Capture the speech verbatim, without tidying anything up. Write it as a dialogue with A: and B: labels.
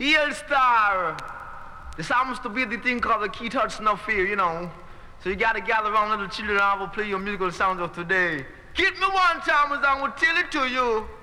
A: Hail Star. This happens to be the thing called the Keith Hudson Affair, you know. So you gotta gather around little children and I will play your musical sounds of today. Get me one time as I will tell it to you.